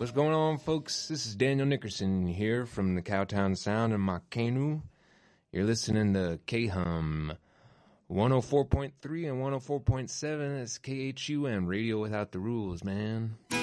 What's going on, folks? This is Daniel Nickerson here from the Cowtown Sound in my canoe. You're listening to KHUM 104.3 and 104.7. That's KHUM, Radio Without the Rules, man.